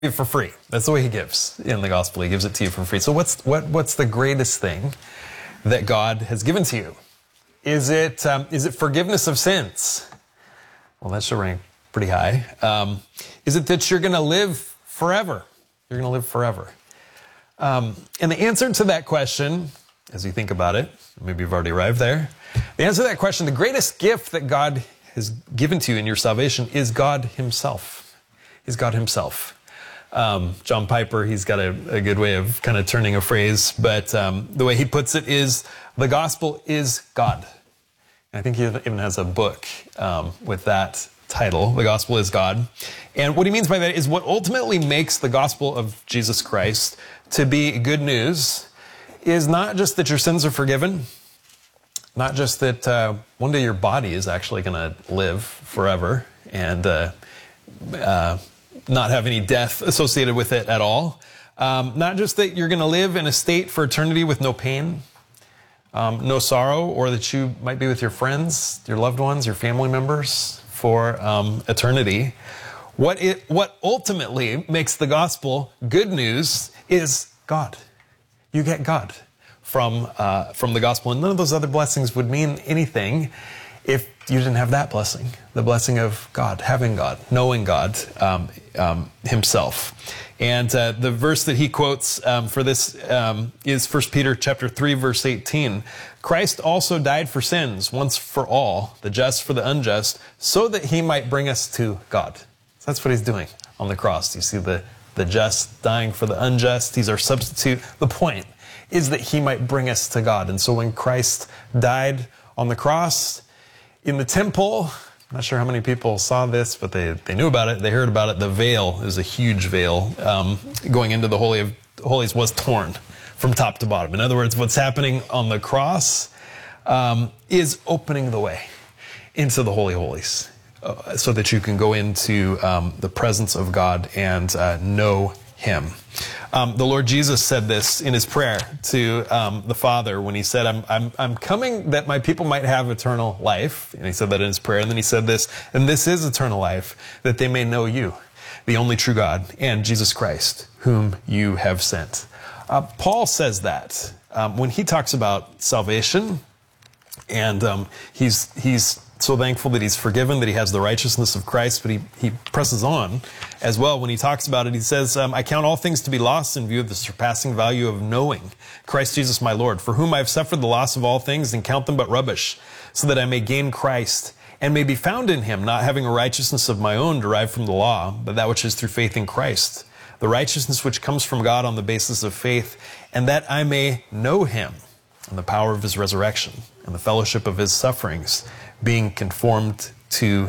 for free. That's the way he gives in the gospel. He gives it to you for free. So what's the greatest thing that God has given to you? Is it forgiveness of sins? Well, that should rank pretty high. Is it that you're going to live forever? You're going to live forever. And the answer to that question, as you think about it, maybe you've already arrived there. The answer to that question, the greatest gift that God has given to you in your salvation is God himself. Is God himself. John Piper, he's got a good way of kind of turning a phrase, but the way he puts it is, the gospel is God. And I think he even has a book with that title, The Gospel is God. And what he means by that is what ultimately makes the gospel of Jesus Christ to be good news is not just that your sins are forgiven, not just that one day your body is actually going to live forever and not have any death associated with it at all. Not just that you're going to live in a state for eternity with no pain, no sorrow, or that you might be with your friends, your loved ones, your family members for eternity. What ultimately makes the gospel good news is God. You get God from the gospel, and none of those other blessings would mean anything if you didn't have that blessing, the blessing of God, having God, knowing God himself. And the verse that he quotes for this is 1 Peter chapter 3, verse 18. Christ also died for sins once for all, the just for the unjust, so that he might bring us to God. So that's what he's doing on the cross. You see the just dying for the unjust. He's our substitute. The point is that he might bring us to God. And so when Christ died on the cross, in the temple, I'm not sure how many people saw this, but they knew about it. They heard about it. The veil, it was a huge veil going into the Holy of Holies, was torn from top to bottom. In other words, what's happening on the cross is opening the way into the Holy of Holies so that you can go into the presence of God and know him. The Lord Jesus said this in his prayer to the Father when he said, I'm coming that my people might have eternal life. And he said that in his prayer. And then he said this, and this is eternal life, that they may know you, the only true God, and Jesus Christ, whom you have sent. Paul says that when he talks about salvation, and he's so thankful that he's forgiven, that he has the righteousness of Christ, but he presses on as well. When he talks about it, he says, I count all things to be lost in view of the surpassing value of knowing Christ Jesus my Lord, for whom I have suffered the loss of all things and count them but rubbish, so that I may gain Christ and may be found in him, not having a righteousness of my own derived from the law, but that which is through faith in Christ, the righteousness which comes from God on the basis of faith, and that I may know him and the power of his resurrection and the fellowship of his sufferings, being conformed to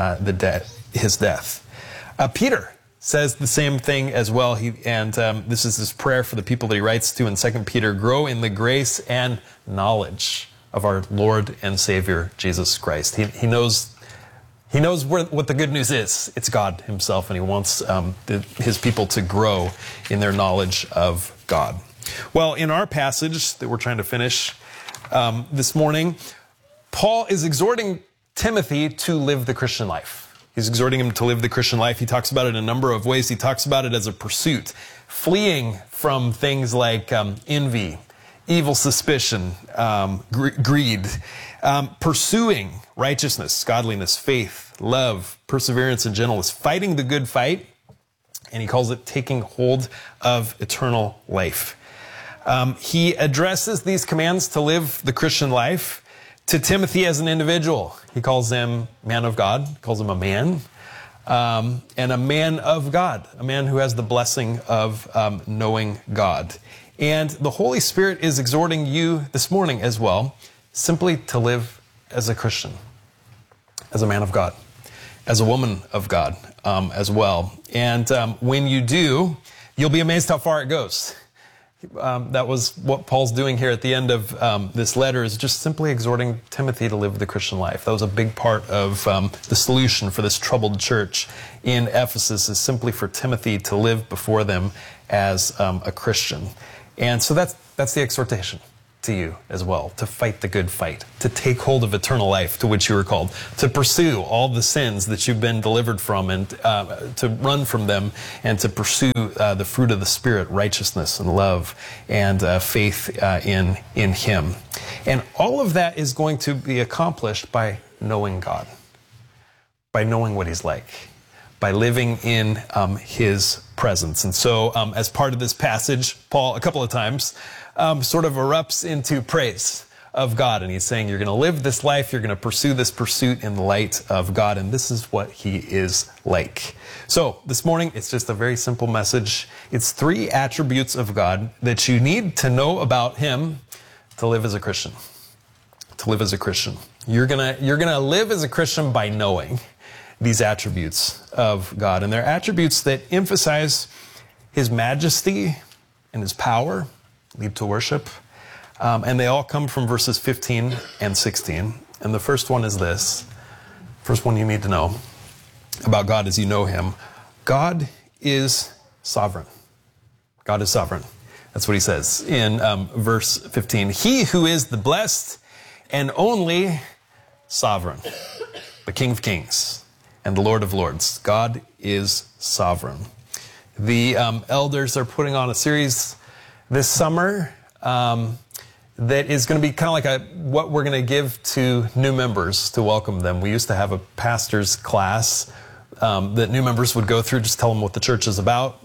his death. Peter says the same thing as well. This is his prayer for the people that he writes to in 2 Peter, grow in the grace and knowledge of our Lord and Savior, Jesus Christ. He knows what the good news is. It's God himself, and he wants his people to grow in their knowledge of God. Well, in our passage that we're trying to finish this morning, Paul is exhorting Timothy to live the Christian life. He's exhorting him to live the Christian life. He talks about it in a number of ways. He talks about it as a pursuit, fleeing from things like envy, evil suspicion, greed, pursuing righteousness, godliness, faith, love, perseverance, and gentleness, fighting the good fight, and he calls it taking hold of eternal life. He addresses these commands to live the Christian life to Timothy as an individual. He calls him man of God, calls him a man, and a man of God, a man who has the blessing of knowing God. And the Holy Spirit is exhorting you this morning as well, simply to live as a Christian, as a man of God, as a woman of God as well. And when you do, you'll be amazed how far it goes. That was what Paul's doing here at the end of this letter, is just simply exhorting Timothy to live the Christian life. That was a big part of the solution for this troubled church in Ephesus, is simply for Timothy to live before them as a Christian. And so that's the exhortation. to you as well, to fight the good fight, to take hold of eternal life to which you were called, to pursue all the sins that you've been delivered from, and to run from them, and to pursue the fruit of the Spirit, righteousness and love and faith in Him. And all of that is going to be accomplished by knowing God, by knowing what He's like, by living in His presence. And so as part of this passage, Paul, a couple of times, sort of erupts into praise of God. And he's saying, you're going to live this life, you're going to pursue this pursuit in the light of God, and this is what He is like. So this morning, it's just a very simple message. It's 3 attributes of God that you need to know about Him to live as a Christian. To live as a Christian. You're gonna live as a Christian by knowing these attributes of God. And they're attributes that emphasize His majesty and His power, lead to worship. And they all come from verses 15 and 16. And the first one is this. First one you need to know about God as you know Him. God is sovereign. God is sovereign. That's what he says in verse 15. He who is the blessed and only sovereign, the King of Kings and the Lord of Lords. God is sovereign. The elders are putting on a series this summer that is going to be kind of like what we're going to give to new members to welcome them. We used to have a pastor's class that new members would go through, just tell them what the church is about.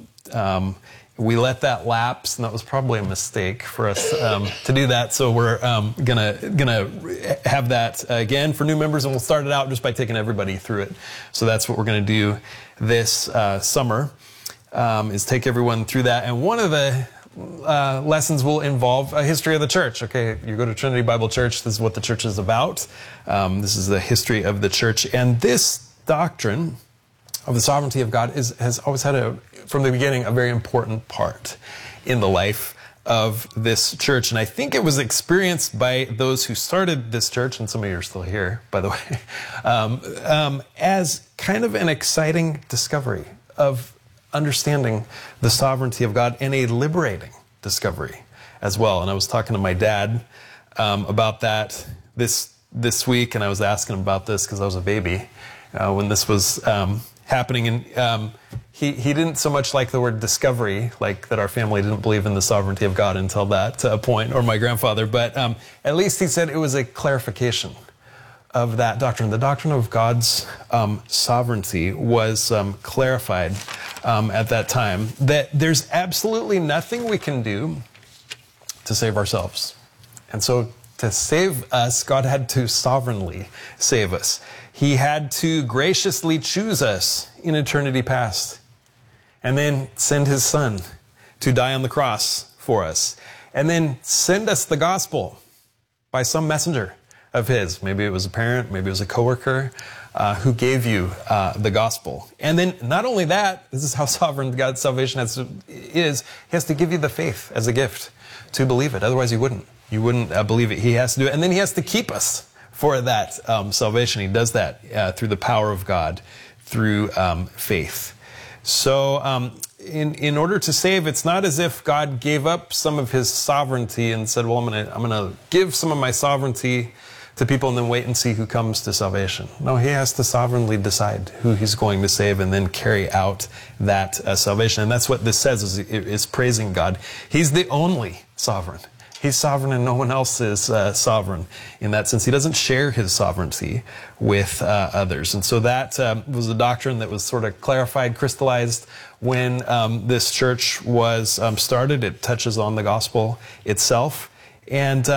We let that lapse, and that was probably a mistake for us to do that. So we're gonna have that again for new members, and we'll start it out just by taking everybody through it. So that's what we're gonna do this summer, is take everyone through that. And one of the lessons will involve a history of the church. Okay, you go to Trinity Bible Church, this is what the church is about. This is the history of the church. And this doctrine of the sovereignty of God has always had, from the beginning, a very important part in the life of this church. And I think it was experienced by those who started this church, and some of you are still here, by the way, as kind of an exciting discovery of understanding the sovereignty of God, and a liberating discovery as well. And I was talking to my dad about that this week, and I was asking him about this because I was a baby when this was happening, and he didn't so much like the word discovery, like that our family didn't believe in the sovereignty of God until that point, or my grandfather, but at least he said it was a clarification of that doctrine. The doctrine of God's sovereignty was clarified at that time, that there's absolutely nothing we can do to save ourselves. And so to save us, God had to sovereignly save us. He had to graciously choose us in eternity past, and then send His Son to die on the cross for us, and then send us the gospel by some messenger of His. Maybe it was a parent, maybe it was a coworker who gave you the gospel. And then not only that, this is how sovereign God's salvation is. He has to give you the faith as a gift to believe it. Otherwise you wouldn't. You wouldn't believe it. He has to do it. And then He has to keep us for that salvation. He does that through the power of God, through faith. So in order to save, it's not as if God gave up some of His sovereignty and said, well, I'm gonna give some of my sovereignty to people and then wait and see who comes to salvation. No, He has to sovereignly decide who He's going to save and then carry out that salvation. And that's what this says, is praising God. He's the only sovereign. He's sovereign and no one else is sovereign in that sense. He doesn't share His sovereignty with others. And so that was a doctrine that was sort of clarified, crystallized when this church was started. It touches on the gospel itself. And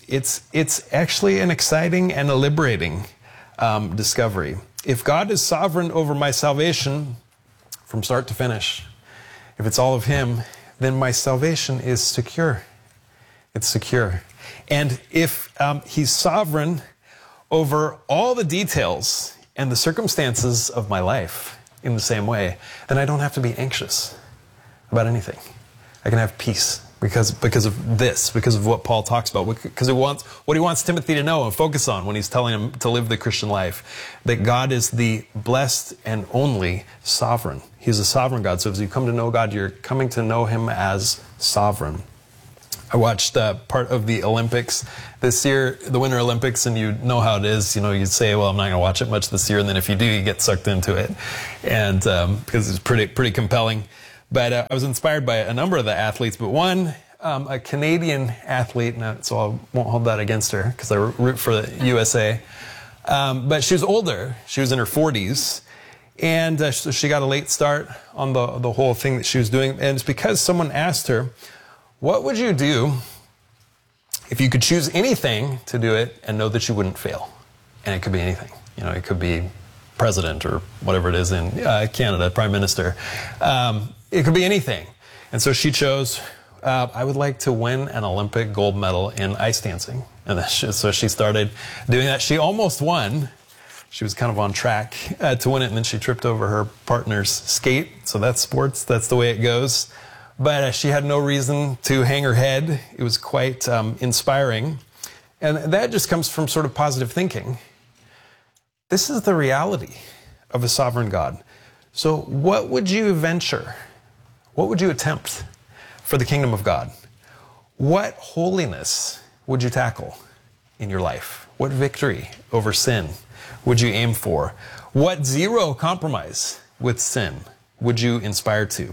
it's actually an exciting and a liberating discovery. If God is sovereign over my salvation from start to finish, if it's all of Him, then my salvation is secure. It's secure. And if He's sovereign over all the details and the circumstances of my life in the same way, then I don't have to be anxious about anything. I can have peace because of this, because of what Paul talks about, because what he wants Timothy to know and focus on when he's telling him to live the Christian life, that God is the blessed and only sovereign. He's a sovereign God. So as you come to know God, you're coming to know Him as sovereign. I watched part of the Olympics this year, the Winter Olympics, and you know how it is. You know, you'd say, well, I'm not going to watch it much this year, and then if you do, you get sucked into it, and because it's pretty compelling. But I was inspired by a number of the athletes, but one, a Canadian athlete, so I won't hold that against her because I root for the USA, but she was older. She was in her 40s. And so she got a late start on the whole thing that she was doing. And it's because someone asked her, what would you do if you could choose anything to do it and know that you wouldn't fail? And it could be anything. You know, it could be president or whatever it is in Canada, prime minister. It could be anything. And so she chose, I would like to win an Olympic gold medal in ice dancing. And so she started doing that. She almost won. She was kind of on track to win it, and then she tripped over her partner's skate. So that's sports. That's the way it goes. But she had no reason to hang her head. It was quite inspiring. And that just comes from sort of positive thinking. This is the reality of a sovereign God. So what would you venture? What would you attempt for the kingdom of God? What holiness would you tackle in your life? What victory over sin would you aim for? What zero compromise with sin would you aspire to?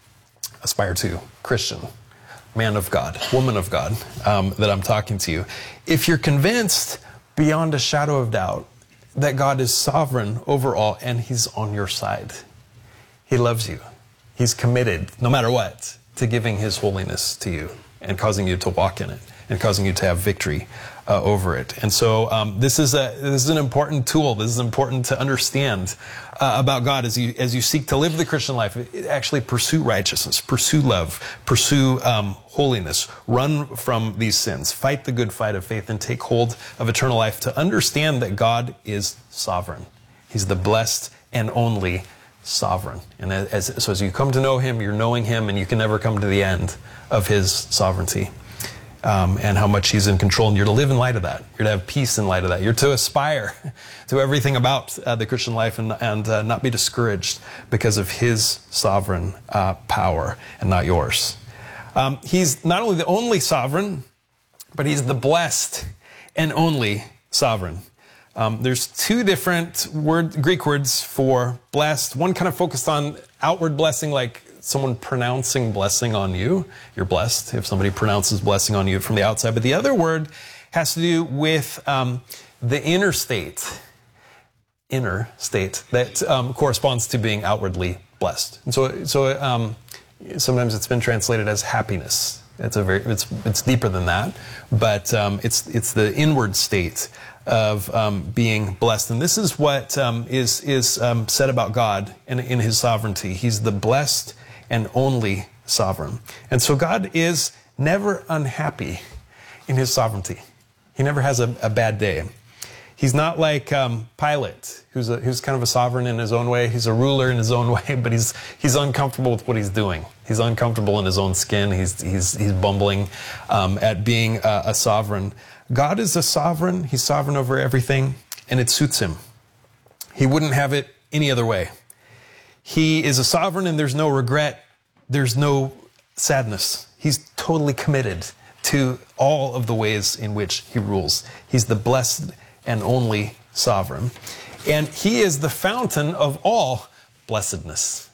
Christian, man of God, woman of God, that I'm talking to you. If you're convinced beyond a shadow of doubt that God is sovereign over all and He's on your side, He loves you. He's committed, no matter what, to giving His holiness to you and causing you to walk in it and causing you to have victory over it. And so this is an important tool. This is important to understand about God as you seek to live the Christian life. Actually pursue righteousness, pursue love, pursue holiness, run from these sins, fight the good fight of faith, and take hold of eternal life to understand that God is sovereign. He's the blessed and only sovereign. And so as you come to know Him, you're knowing Him, and you can never come to the end of His sovereignty. And how much He's in control, and you're to live in light of that. You're to have peace in light of that. You're to aspire to everything about the Christian life and not be discouraged because of His sovereign power and not yours. He's not only the only sovereign, but He's the blessed and only sovereign. There's two different Greek words for blessed. One kind of focused on outward blessing, like someone pronouncing blessing on you. You're blessed if somebody pronounces blessing on you from the outside. But the other word has to do with the inner state that corresponds to being outwardly blessed. And so sometimes it's been translated as happiness. It's deeper than that, but it's the inward state of being blessed. And this is what is said about God in His sovereignty. He's the blessed and only sovereign. And so God is never unhappy in His sovereignty. He never has a bad day. He's not like Pilate, who's kind of a sovereign in his own way. He's a ruler in his own way, but he's uncomfortable with what he's doing. He's uncomfortable in his own skin. He's bumbling at being a sovereign. God is a sovereign. He's sovereign over everything, and it suits Him. He wouldn't have it any other way. He is a sovereign, and there's no regret. There's no sadness. He's totally committed to all of the ways in which He rules. He's the blessed and only sovereign. And He is the fountain of all blessedness.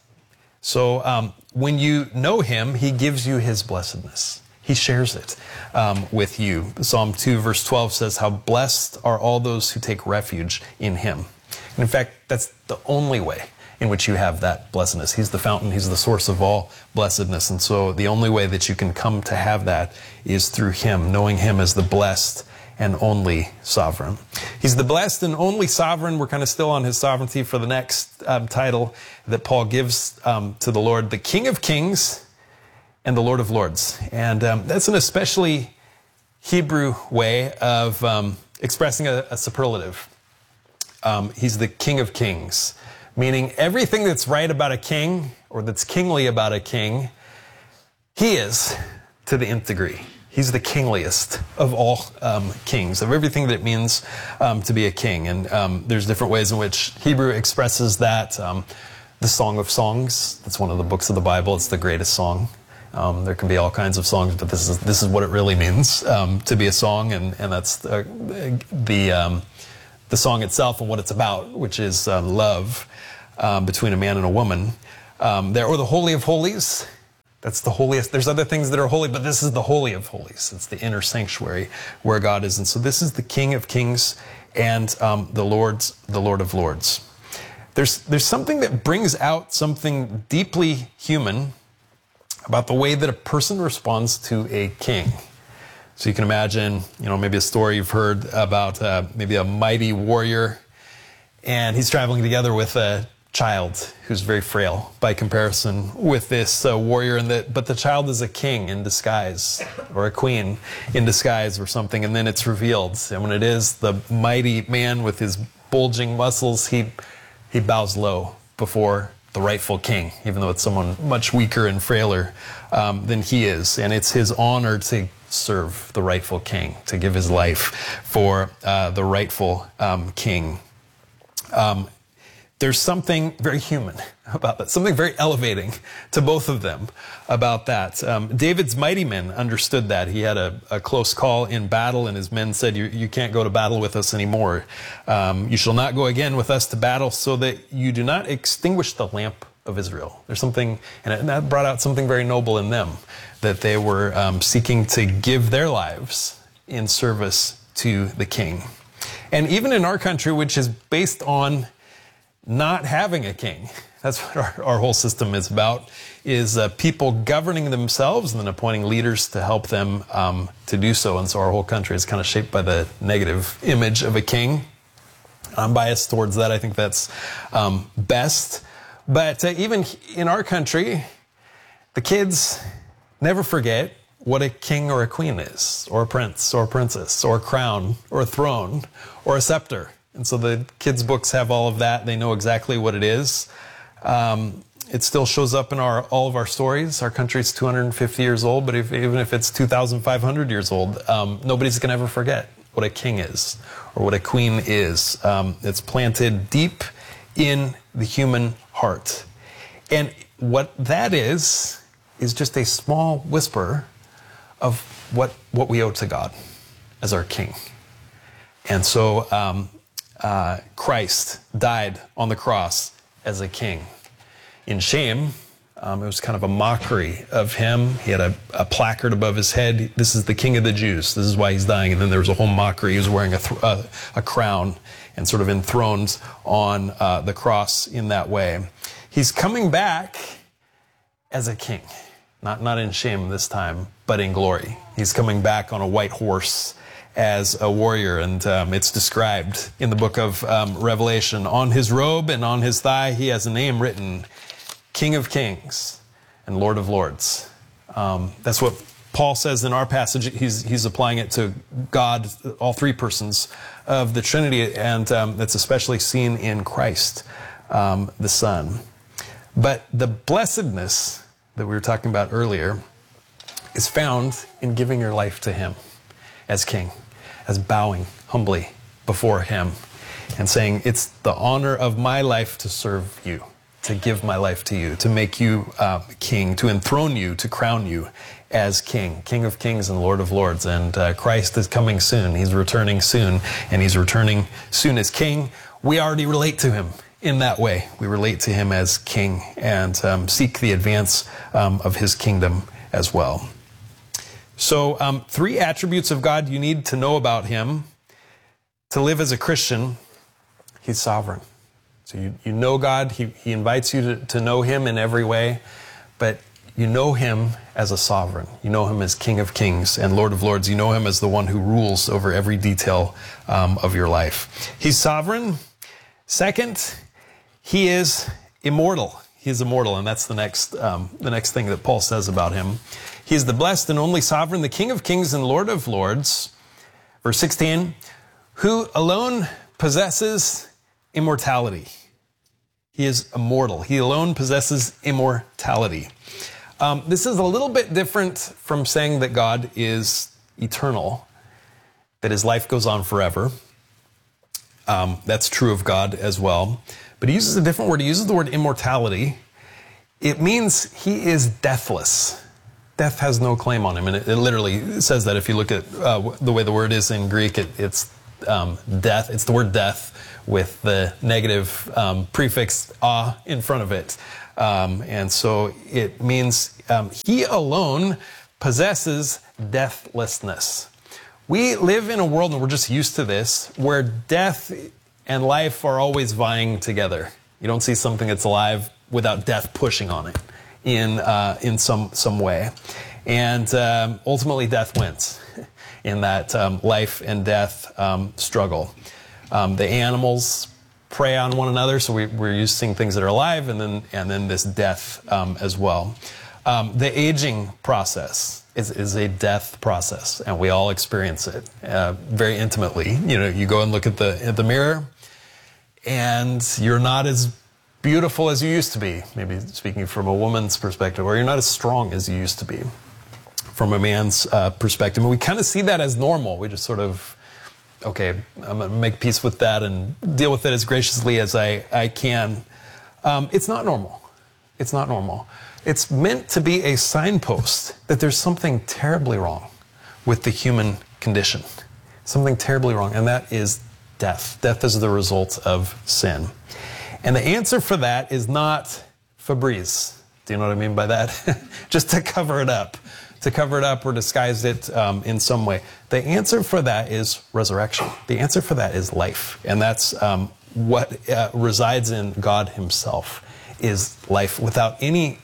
So when you know Him, He gives you His blessedness. He shares it with you. Psalm 2 verse 12 says, how blessed are all those who take refuge in Him. And in fact, that's the only way in which you have that blessedness. He's the fountain. He's the source of all blessedness. And so the only way that you can come to have that is through Him, knowing Him as the blessed and only sovereign. He's the blessed and only sovereign. We're kind of still on His sovereignty for the next title that Paul gives to the Lord, the King of Kings and the Lord of Lords. And that's an especially Hebrew way of expressing a superlative. He's the King of Kings, meaning everything that's right about a king or that's kingly about a king, He is to the nth degree. He's the kingliest of all kings, of everything that it means to be a king. And there's different ways in which Hebrew expresses that. The Song of Songs, that's one of the books of the Bible. It's the greatest song There can be all kinds of songs, but this is what it really means to be a song, and that's the song itself and what it's about, which is love between a man and a woman. Or the Holy of Holies. That's the holiest. There's other things that are holy, but this is the Holy of Holies. It's the inner sanctuary where God is. And so this is the King of Kings and the Lord of Lords. There's something that brings out something deeply human about the way that a person responds to a king. So you can imagine, maybe a story you've heard about maybe a mighty warrior, and he's traveling together with a child who's very frail by comparison with this warrior, but the child is a king in disguise, or a queen in disguise or something, and then it's revealed. And when it is the mighty man with his bulging muscles, he bows low before the rightful king, even though it's someone much weaker and frailer than he is. And it's his honor to serve the rightful king, to give his life for the rightful king. There's something very human about that, something very elevating to both of them about that. David's mighty men understood that. He had a close call in battle, and his men said, you can't go to battle with us anymore. You shall not go again with us to battle, so that you do not extinguish the lamp of Israel. There's something, and that brought out something very noble in them, that they were seeking to give their lives in service to the king. And even in our country, which is based on not having a king. That's what our whole system is about, is people governing themselves and then appointing leaders to help them to do so. And so our whole country is kind of shaped by the negative image of a king. I'm biased towards that. I think that's best. But even in our country, the kids never forget what a king or a queen is, or a prince or a princess, or a crown or a throne or a scepter. And so the kids' books have all of that. They know exactly what it is. It still shows up in all of our stories. Our country's 250 years old, but even if it's 2,500 years old, nobody's going to ever forget what a king is or what a queen is. It's planted deep in the human heart. And what that is just a small whisper of what we owe to God as our king. And so Christ died on the cross as a king. In shame, it was kind of a mockery of him. He had a placard above his head. This is the King of the Jews. This is why he's dying. And then there was a whole mockery. He was wearing a crown and sort of enthroned on the cross in that way. He's coming back as a king, not in shame this time, but in glory. He's coming back on a white horse as a warrior, and it's described in the book of Revelation. On his robe and on his thigh, he has a name written, King of Kings and Lord of Lords. That's what Paul says in our passage. He's applying it to God, all three persons of the Trinity, and that's especially seen in Christ, the Son. But the blessedness that we were talking about earlier is found in giving your life to him as king, as bowing humbly before him and saying, it's the honor of my life to serve you, to give my life to you, to make you king, to enthrone you, to crown you as king, King of Kings and Lord of Lords. And Christ is coming soon. He's returning soon, and he's returning soon as king. We already relate to him in that way. We relate to him as king and seek the advance of his kingdom as well. So 3 attributes of God you need to know about him to live as a Christian. He's sovereign. So you know God. He invites you to know him in every way, but you know him as a sovereign. You know him as King of Kings and Lord of Lords. You know him as the one who rules over every detail of your life. He's sovereign. Second, he is immortal. He is immortal, and that's the next thing that Paul says about him. He is the blessed and only sovereign, the King of Kings and Lord of Lords. Verse 16, who alone possesses immortality. He is immortal. He alone possesses immortality. This is a little bit different from saying that God is eternal, that his life goes on forever. That's true of God as well. But he uses a different word. He uses the word immortality. It means he is deathless. Death has no claim on him. And it literally says that if you look at the way the word is in Greek, it's death. It's the word death with the negative prefix "a" in front of it. And so it means he alone possesses deathlessness. We live in a world, and we're just used to this, where death and life are always vying together. You don't see something that's alive without death pushing on it in some way. And ultimately death wins in that life and death struggle. The animals prey on one another, so we're used to seeing things that are alive, and then this death as well. The aging process is a death process, and we all experience it very intimately. You know, you go and look at the mirror, and you're not as beautiful as you used to be, maybe speaking from a woman's perspective, or you're not as strong as you used to be from a man's perspective. And we kind of see that as normal. We just sort of, okay, I'm going to make peace with that and deal with it as graciously as I can. It's not normal. It's not normal. It's meant to be a signpost that there's something terribly wrong with the human condition. Something terribly wrong, and that is death. Death is the result of sin. And the answer for that is not Febreze. Do you know what I mean by that? Just to cover it up. To cover it up or disguise it in some way. The answer for that is resurrection. The answer for that is life. And that's what resides in God himself, is life without any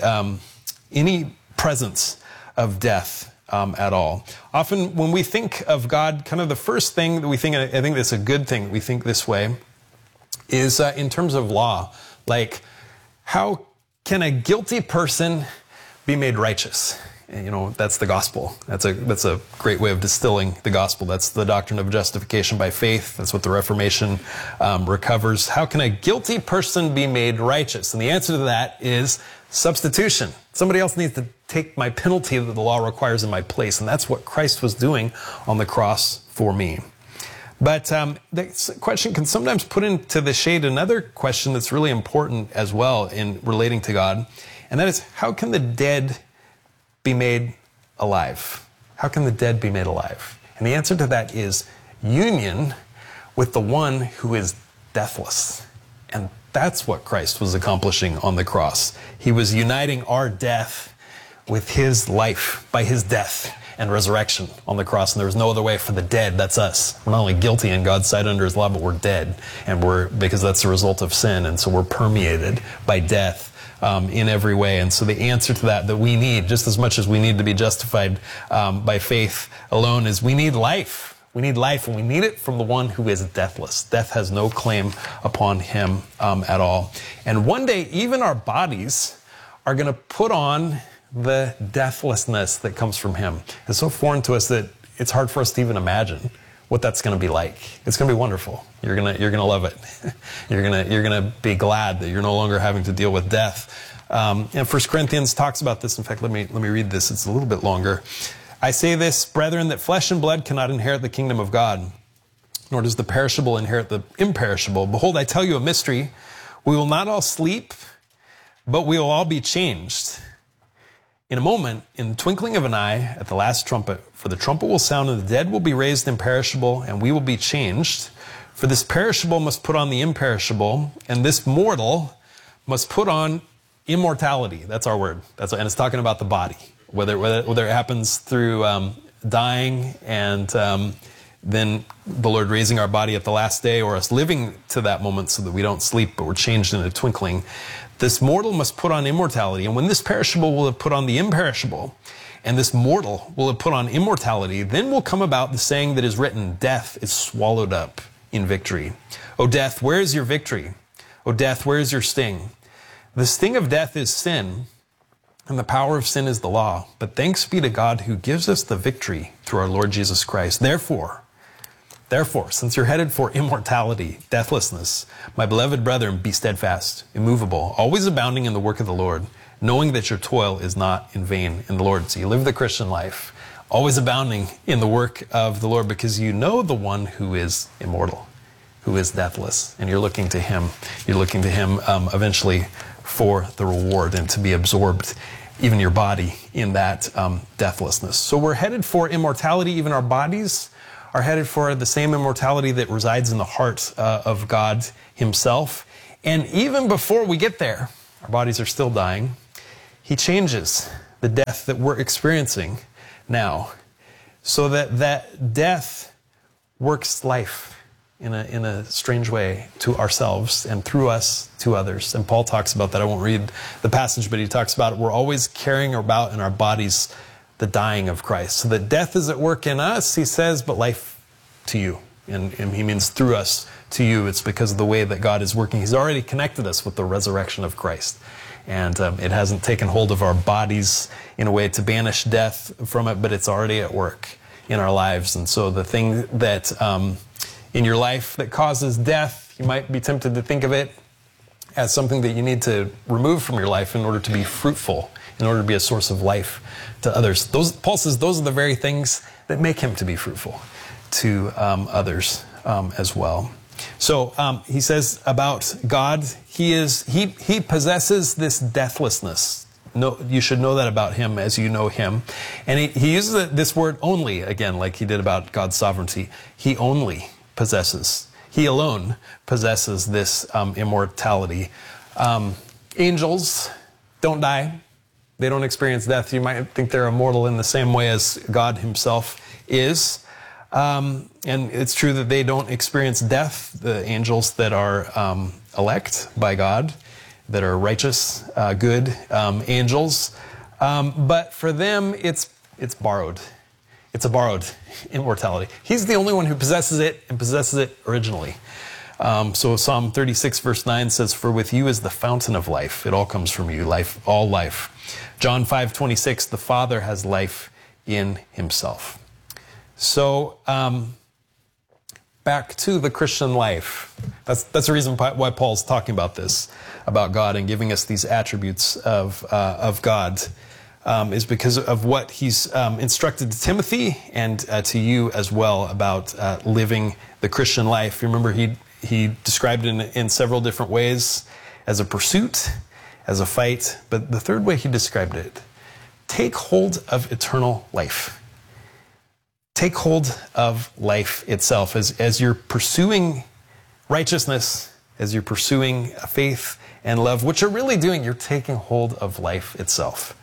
presence of death at all. Often when we think of God, kind of the first thing that we think, and I think that's a good thing that we think this way, is in terms of law. Like, how can a guilty person be made righteous? You know, that's the gospel. That's a great way of distilling the gospel. That's the doctrine of justification by faith. That's what the Reformation recovers. How can a guilty person be made righteous? And the answer to that is substitution. Somebody else needs to take my penalty that the law requires in my place. And that's what Christ was doing on the cross for me. But the question can sometimes put into the shade another question that's really important as well in relating to God. And that is, how can the dead be made alive? How can the dead be made alive? And the answer to that is union with the one who is deathless. And that's what Christ was accomplishing on the cross. He was uniting our death with his life by his death and resurrection on the cross. And there was no other way for the dead. That's us. We're not only guilty in God's sight under his law, but we're dead. And because that's the result of sin. And so we're permeated by death in every way. And so the answer to that we need, just as much as we need to be justified by faith alone, is we need life. We need life, and we need it from the one who is deathless. Death has no claim upon him at all. And one day, even our bodies are going to put on the deathlessness that comes from him. It's so foreign to us that it's hard for us to even imagine what that's going to be like. It's going to be wonderful. You're going to love it. You're going to be glad that you're no longer having to deal with death. And 1 Corinthians talks about this. In fact, let me read this. It's a little bit longer. I say this, brethren, that flesh and blood cannot inherit the kingdom of God, nor does the perishable inherit the imperishable. Behold, I tell you a mystery. We will not all sleep, but we will all be changed. In a moment, in the twinkling of an eye, at the last trumpet, for the trumpet will sound, and the dead will be raised imperishable, and we will be changed. For this perishable must put on the imperishable, and this mortal must put on immortality. That's our word. And it's talking about the body, whether it happens through dying and then the Lord raising our body at the last day, or us living to that moment so that we don't sleep, but we're changed in a twinkling. This mortal must put on immortality. And when this perishable will have put on the imperishable, and this mortal will have put on immortality, then will come about the saying that is written, death is swallowed up in victory. O death, where is your victory? O death, where is your sting? The sting of death is sin, and the power of sin is the law. But thanks be to God who gives us the victory through our Lord Jesus Christ. Therefore, since you're headed for immortality, deathlessness, my beloved brethren, be steadfast, immovable, always abounding in the work of the Lord, knowing that your toil is not in vain in the Lord. So you live the Christian life, always abounding in the work of the Lord, because you know the one who is immortal, who is deathless, and you're looking to him. You're looking to him eventually for the reward and to be absorbed even your body in that deathlessness. So we're headed for immortality. Even our bodies are headed for the same immortality that resides in the heart of God himself. And even before we get there, our bodies are still dying. He changes the death that we're experiencing now so that that death works life in a strange way to ourselves and through us to others. And Paul talks about that. I won't read the passage, but he talks about it. We're always carrying about in our bodies the dying of Christ. So that death is at work in us, he says, but life to you. And he means through us to you. It's because of the way that God is working. He's already connected us with the resurrection of Christ. And it hasn't taken hold of our bodies in a way to banish death from it, but it's already at work in our lives. And so the thing that in your life that causes death, you might be tempted to think of it as something that you need to remove from your life in order to be fruitful, in order to be a source of life to others. Paul says those are the very things that make him to be fruitful to others as well. So he says about God, he possesses this deathlessness. No, you should know that about him as you know him. And he uses this word only, again, like he did about God's sovereignty. He only possesses. He alone possesses this immortality. Angels don't die. They don't experience death. You might think they're immortal in the same way as God himself is. And it's true that they don't experience death, the angels that are elect by God, that are righteous, good angels. But for them, it's borrowed. It's a borrowed immortality. He's the only one who possesses it and possesses it originally. So Psalm 36 verse 9 says, "For with you is the fountain of life. It all comes from you, life, all life." John 5:26, "The Father has life in himself." So back to the Christian life. That's the reason why Paul's talking about this, about God and giving us these attributes of God. Is because of what he's instructed to Timothy and to you as well about living the Christian life. You remember he described it in several different ways, as a pursuit, as a fight. But the third way he described it, take hold of eternal life. Take hold of life itself. As you're pursuing righteousness, as you're pursuing faith and love, what you're really doing, you're taking hold of life itself.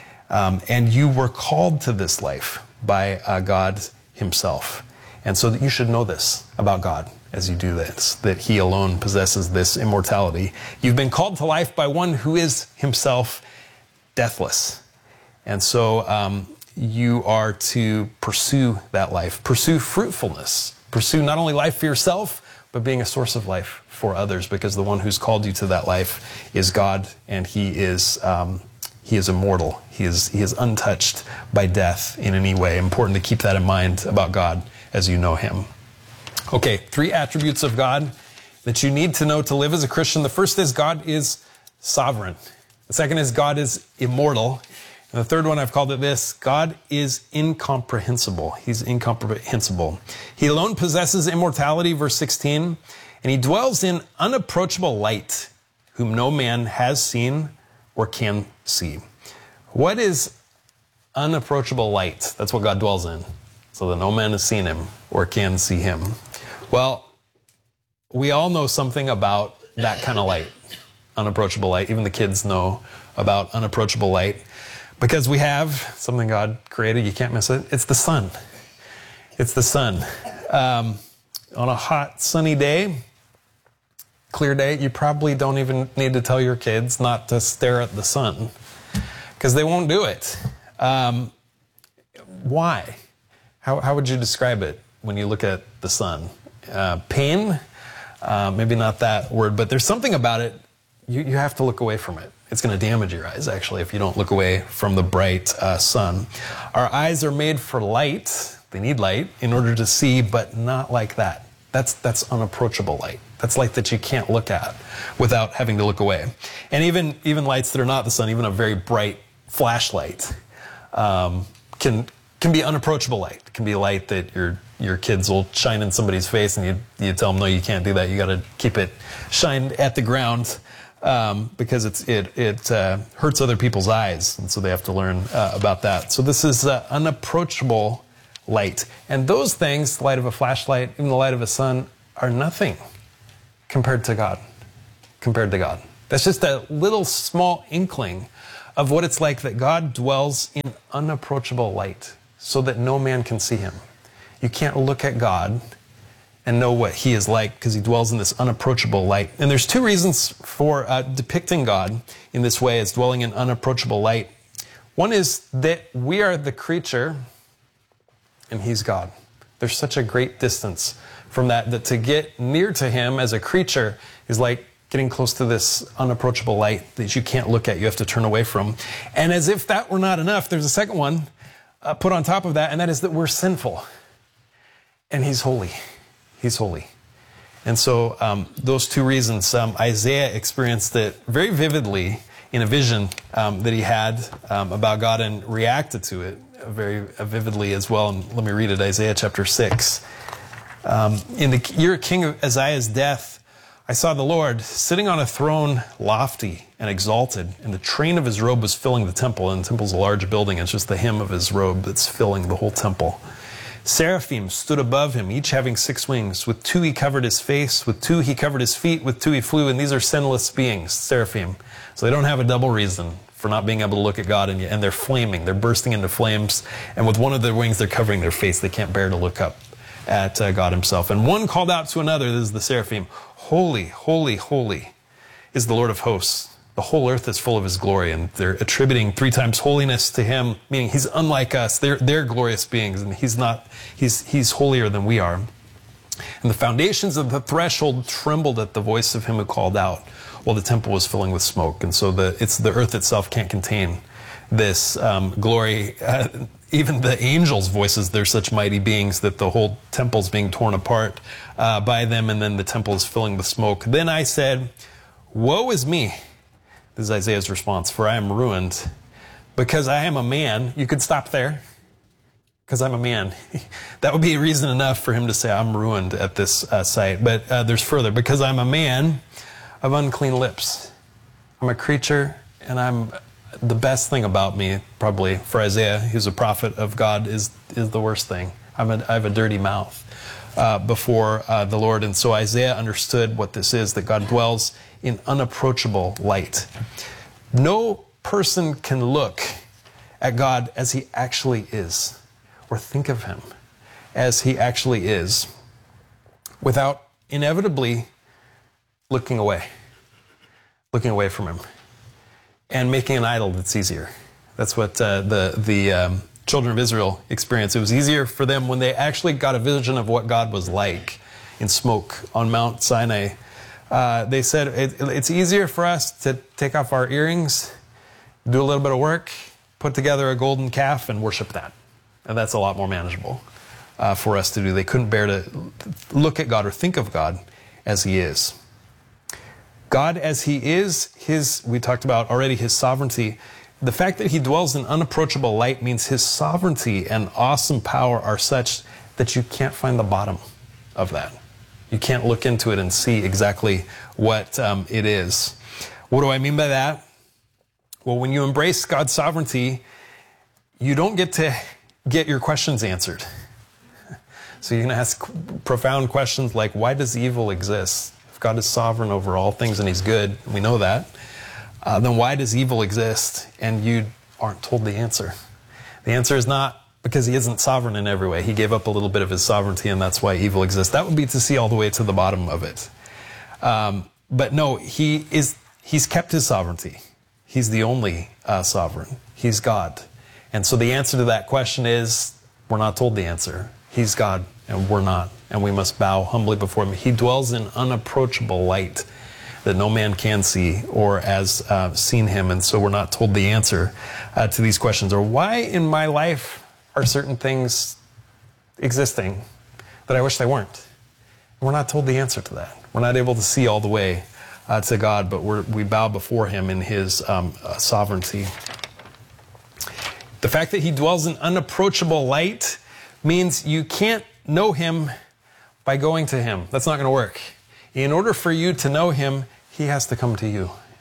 And you were called to this life by God himself. And so that you should know this about God as you do this, that he alone possesses this immortality. You've been called to life by one who is himself deathless. And so you are to pursue that life, pursue fruitfulness, pursue not only life for yourself, but being a source of life for others, because the one who's called you to that life is God, and he is immortal. He is untouched by death in any way. Important to keep that in mind about God as you know him. Okay, 3 attributes of God that you need to know to live as a Christian. The first is God is sovereign. The second is God is immortal. And the third one, I've called it this: God is incomprehensible. He's incomprehensible. He alone possesses immortality, verse 16, and he dwells in unapproachable light, whom no man has seen or can see. What is unapproachable light? That's what God dwells in, so that no man has seen him or can see him. Well, we all know something about that kind of light, unapproachable light. Even the kids know about unapproachable light, because we have something God created. You can't miss it. It's the sun. It's the sun. On a hot, sunny day, clear day, you probably don't even need to tell your kids not to stare at the sun, because they won't do it. Why? How would you describe it when you look at the sun? Pain? Maybe not that word, but there's something about it. You have to look away from it. It's going to damage your eyes, actually, if you don't look away from the bright sun. Our eyes are made for light. They need light in order to see, but not like that. That's unapproachable light. That's light that you can't look at without having to look away. And even lights that are not the sun, even a very bright flashlight, can be unapproachable light. It can be light that your kids will shine in somebody's face, and you tell them, no, you can't do that. You got to keep it shined at the ground. because it hurts other people's eyes, and so they have to learn about that. So this is unapproachable light. And those things, the light of a flashlight, even the light of a sun, are nothing compared to God. Compared to God. That's just a little small inkling of what it's like that God dwells in unapproachable light so that no man can see him. You can't look at God and know what he is like because he dwells in this unapproachable light. And there's two reasons for depicting God in this way as dwelling in unapproachable light. One is that we are the creature and he's God. There's such a great distance from that to get near to him as a creature is like getting close to this unapproachable light that you can't look at, you have to turn away from. And as if that were not enough, there's a second one put on top of that, and that is that we're sinful. And he's holy. He's holy. And so those two reasons, Isaiah experienced it very vividly in a vision that he had about God and reacted to it very vividly as well. And let me read it, Isaiah chapter 6. In the year of King Uzziah's death, I saw the Lord sitting on a throne lofty and exalted, and the train of his robe was filling the temple. And the temple's a large building. It's just the hem of his robe that's filling the whole temple. Seraphim stood above him, each having 6 wings. With 2 he covered his face, with 2 he covered his feet, with 2 he flew. And these are sinless beings, seraphim. So they don't have a double reason for not being able to look at God, and they're flaming. They're bursting into flames. And with one of their wings, they're covering their face. They can't bear to look up at God himself. And one called out to another, this is the seraphim, holy, holy, holy is the Lord of hosts. The whole earth is full of his glory. And they're attributing 3 times holiness to him, meaning he's unlike us. They're glorious beings, and he's holier than we are. And the foundations of the threshold trembled at the voice of him who called out, while the temple was filling with smoke. And so the earth itself can't contain this glory. Even the angels' voices, they're such mighty beings that the whole temple's being torn apart by them, and then the temple is filling with smoke. Then I said, woe is me. This is Isaiah's response, for I am ruined because I am a man. You could stop there. Because I'm a man. That would be reason enough for him to say, I'm ruined at this sight. But there's further. Because I'm a man of unclean lips. I'm a creature, and the best thing about me, probably, for Isaiah, who's a prophet of God, is the worst thing. I have a dirty mouth before the Lord. And so Isaiah understood what this is, that God dwells in unapproachable light. No person can look at God as he actually is, or think of him as he actually is, without inevitably looking away from him and making an idol that's easier. That's what the children of Israel experienced. It was easier for them when they actually got a vision of what God was like in smoke on Mount Sinai. They said, it's easier for us to take off our earrings, do a little bit of work, put together a golden calf, and worship that. And that's a lot more manageable for us to do. They couldn't bear to look at God or think of God as he is. God as he is, we talked about already his sovereignty. The fact that he dwells in unapproachable light means his sovereignty and awesome power are such that you can't find the bottom of that. You can't look into it and see exactly what it is. What do I mean by that? Well, when you embrace God's sovereignty, you don't get to get your questions answered. So you're going to ask profound questions like, why does evil exist? If God is sovereign over all things and he's good, we know that, then why does evil exist? And you aren't told the answer. The answer is not because he isn't sovereign in every way. He gave up a little bit of his sovereignty, and that's why evil exists. That would be to see all the way to the bottom of it. But no, he's kept his sovereignty. He's the only sovereign. He's God. And so the answer to that question is, we're not told the answer. He's God, and we're not. And we must bow humbly before him. He dwells in unapproachable light that no man can see or has seen him. And so we're not told the answer to these questions. Or why in my life are certain things existing that I wish they weren't? And we're not told the answer to that. We're not able to see all the way to God, but we bow before him in his sovereignty. The fact that he dwells in unapproachable light means you can't know him by going to him. That's not going to work. In order for you to know him, he has to come to you.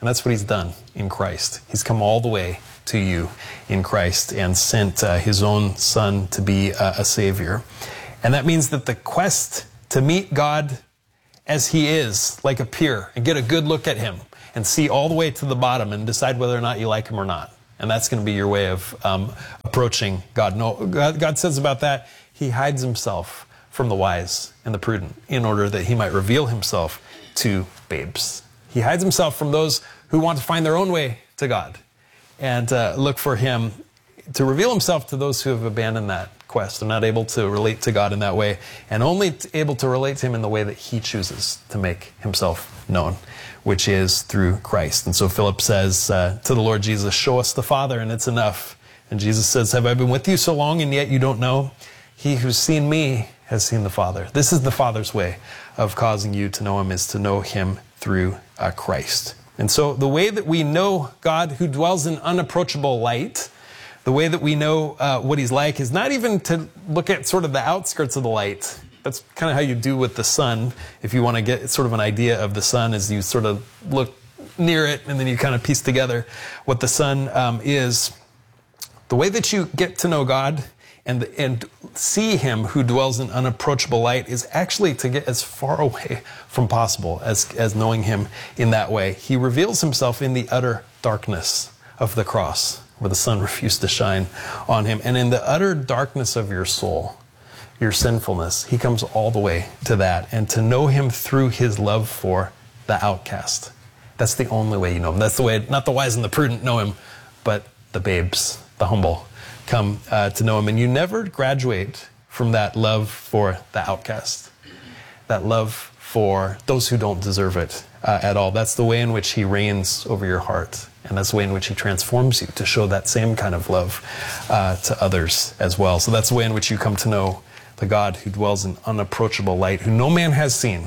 And that's what he's done in Christ. He's come all the way to you in Christ and sent his own son to be a savior. And that means that the quest to meet God as he is, like a peer, and get a good look at him and see all the way to the bottom and decide whether or not you like him or not. And that's going to be your way of approaching God. No, God says about that, he hides himself from the wise and the prudent in order that he might reveal himself to babes. He hides himself from those who want to find their own way to God and look for him to reveal himself to those who have abandoned that quest and not able to relate to God in that way, and only able to relate to him in the way that he chooses to make himself known, which is through Christ. And so Philip says to the Lord Jesus, show us the Father and it's enough. And Jesus says, have I been with you so long and yet you don't know? He who's seen me has seen the Father. This is the Father's way of causing you to know him, is to know him through Christ. And so the way that we know God who dwells in unapproachable light, the way that we know what he's like, is not even to look at sort of the outskirts of the light. That's kind of how you do with the sun. If you want to get sort of an idea of the sun, is you sort of look near it and then you kind of piece together what the sun is. The way that you get to know God and see him who dwells in unapproachable light is actually to get as far away from possible as knowing him in that way. He reveals himself in the utter darkness of the cross, where the sun refused to shine on him. And in the utter darkness of your soul, your sinfulness, he comes all the way to that. And to know him through his love for the outcast. That's the only way you know him. That's the way, not the wise and the prudent know him, but the babes, the humble, come to know him. And you never graduate from that love for the outcast, that love for those who don't deserve it at all. That's the way in which he reigns over your heart. And that's the way in which he transforms you to show that same kind of love to others as well. So that's the way in which you come to know the God who dwells in unapproachable light, who no man has seen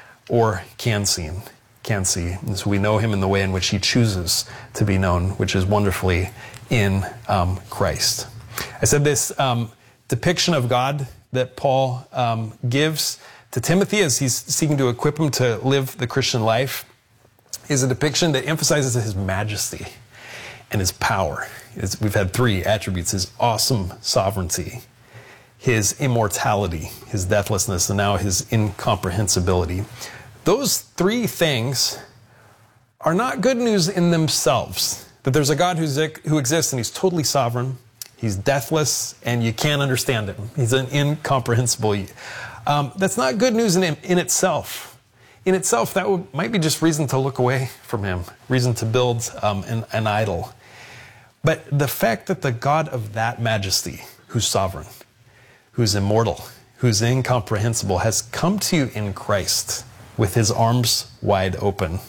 or can see. And so we know him in the way in which he chooses to be known, which is wonderfully in Christ. I said this depiction of God that Paul gives to Timothy as he's seeking to equip him to live the Christian life is a depiction that emphasizes his majesty and his power. We've had three attributes: his awesome sovereignty, his immortality, his deathlessness, and now his incomprehensibility. Those three things are not good news in themselves. That there's a God who exists and he's totally sovereign, he's deathless, and you can't understand him. He's an incomprehensible. That's not good news in itself. In itself, that might be just reason to look away from him, reason to build an idol. But the fact that the God of that majesty, who's sovereign, who's immortal, who's incomprehensible, has come to you in Christ with his arms wide open,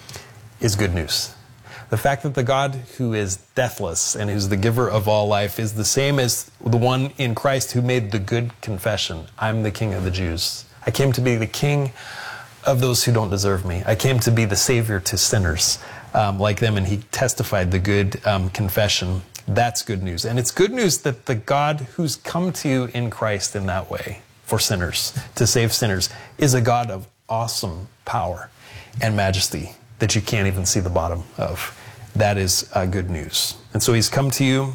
is good news. The fact that the God who is deathless and who's the giver of all life is the same as the one in Christ who made the good confession, I'm the King of the Jews. I came to be the King of those who don't deserve me. I came to be the Savior to sinners like them, and he testified the good confession. That's good news. And it's good news that the God who's come to you in Christ in that way for sinners, to save sinners, is a God of awesome power and majesty that you can't even see the bottom of. That is good news. And so he's come to you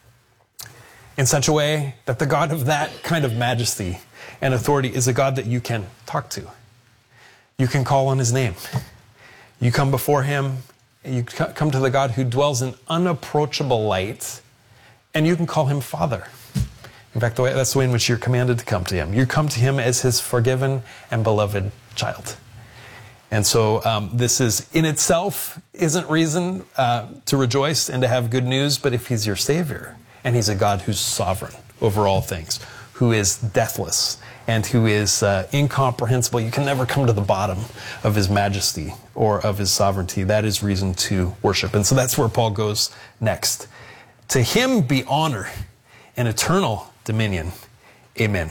in such a way that the God of that kind of majesty and authority is a God that you can talk to. You can call on his name. You come before him, you come to the God who dwells in unapproachable light, and you can call him Father. In fact, that's the way in which you're commanded to come to him. You come to him as his forgiven and beloved child. And so this is in itself isn't reason to rejoice and to have good news, but if he's your Savior, and he's a God who's sovereign over all things, who is deathless, and who is incomprehensible, you can never come to the bottom of his majesty or of his sovereignty. That is reason to worship. And so that's where Paul goes next. To him be honor and eternal dominion. Amen.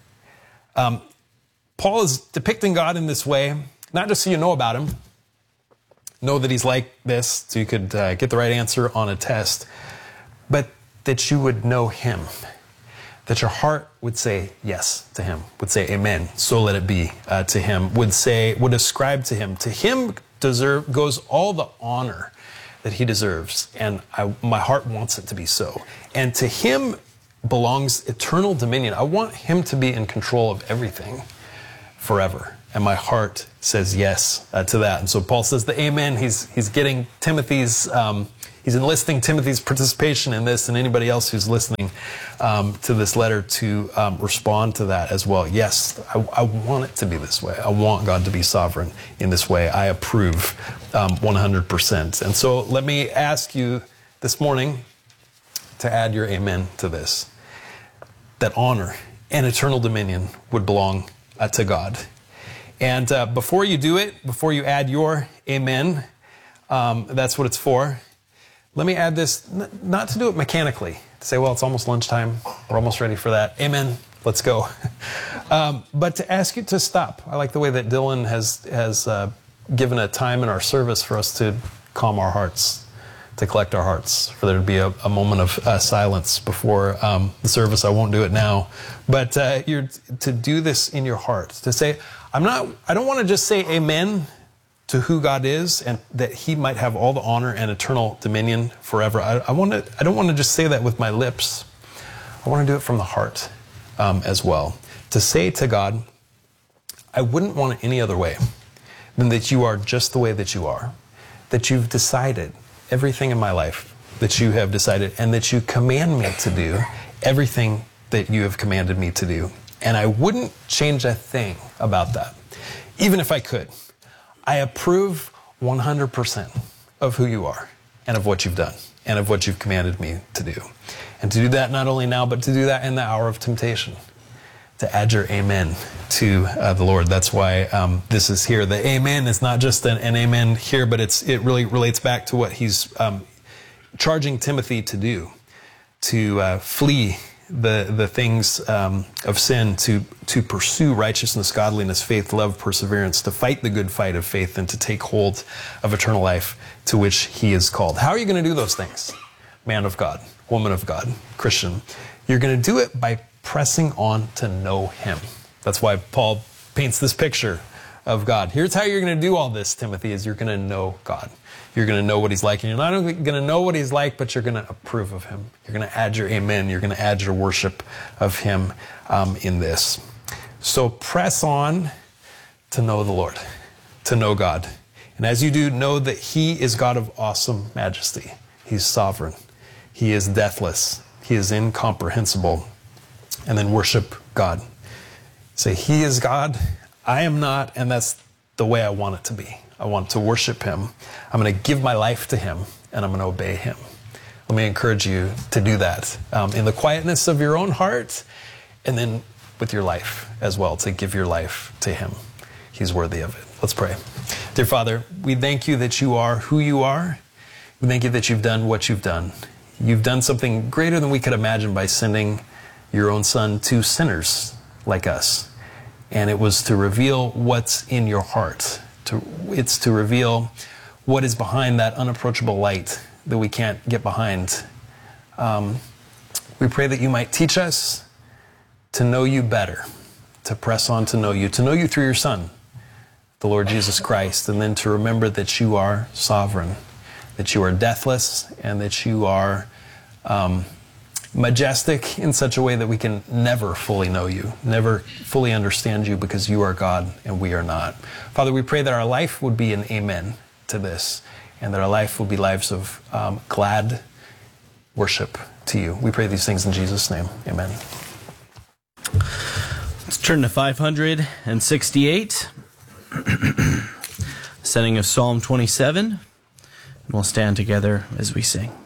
Paul is depicting God in this way, not just so you know about him, know that he's like this, so you could get the right answer on a test, but that you would know him, that your heart would say yes to him, would say amen, so let it be to him, would ascribe to him. To him goes all the honor that he deserves. And my heart wants it to be so. And to him belongs eternal dominion. I want him to be in control of everything forever. And my heart says yes to that. And so Paul says the amen. He's getting Timothy's, he's enlisting Timothy's participation in this, and anybody else who's listening to this letter to respond to that as well. Yes, I want it to be this way. I want God to be sovereign in this way. I approve 100%. And so let me ask you this morning to add your amen to this, that honor and eternal dominion would belong to God. And before you do it, before you add your amen, that's what it's for. Let me add this, not to do it mechanically, to say, well, it's almost lunchtime, we're almost ready for that. Amen, let's go. But to ask you to stop. I like the way that Dylan has given a time in our service for us to calm our hearts, to collect our hearts, for there to be a moment of silence before the service. I won't do it now. But you're to do this in your heart, to say, I don't want to just say amen to who God is and that he might have all the honor and eternal dominion forever. I don't want to just say that with my lips. I want to do it from the heart as well. To say to God, I wouldn't want it any other way than that you are just the way that you are, that you've decided everything in my life that you have decided, and that you command me to do everything that you have commanded me to do. And I wouldn't change a thing about that, even if I could. I approve 100% of who you are and of what you've done and of what you've commanded me to do. And to do that not only now, but to do that in the hour of temptation, to add your amen to the Lord. That's why this is here. The amen is not just an amen here, but it really relates back to what he's charging Timothy to do, to flee the things of sin, to pursue righteousness, godliness, faith, love, perseverance, to fight the good fight of faith, and to take hold of eternal life to which he is called. How are you going to do those things? Man of God, woman of God, Christian. You're going to do it by pressing on to know him. That's why Paul paints this picture of God. Here's how you're going to do all this, Timothy, is you're going to know God. You're going to know what he's like, and you're not only going to know what he's like, but you're going to approve of him. You're going to add your amen. You're going to add your worship of him in this. So press on to know the Lord, to know God. And as you do, know that he is God of awesome majesty. He's sovereign. He is deathless. He is incomprehensible. And then worship God. Say, he is God, I am not, and that's the way I want it to be. I want to worship him. I'm going to give my life to him, and I'm going to obey him. Let me encourage you to do that in the quietness of your own heart, and then with your life as well, to give your life to him. He's worthy of it. Let's pray. Dear Father, we thank you that you are who you are. We thank you that you've done what you've done. You've done something greater than we could imagine by sending your own son to sinners like us. And it was to reveal what's in your heart. It's to reveal what is behind that unapproachable light that we can't get behind. We pray that you might teach us to know you better, to press on to know you through your Son, the Lord Jesus Christ, and then to remember that you are sovereign, that you are deathless, and that you are majestic in such a way that we can never fully know you, never fully understand you, because you are God and we are not. Father, we pray that our life would be an amen to this, and that our life will be lives of glad worship to you. We pray these things in Jesus' name. Amen. Let's turn to 568, setting of Psalm 27, and we'll stand together as we sing.